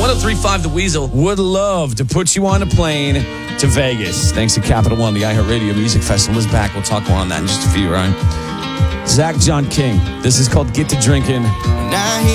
1035 The Weasel would love to put you on a plane to Vegas. Thanks to Capital One, the iHeartRadio Music Festival is back. We'll talk more on that in just a few, right? Zach John King. This is called Get to Drinking.